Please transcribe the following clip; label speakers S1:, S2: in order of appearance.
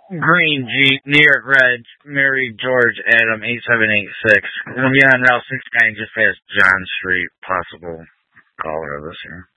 S1: Green Jeep, New York Red, Mary George Adam 8786. Gonna be on Route 69 just past John Street. Possible caller this year.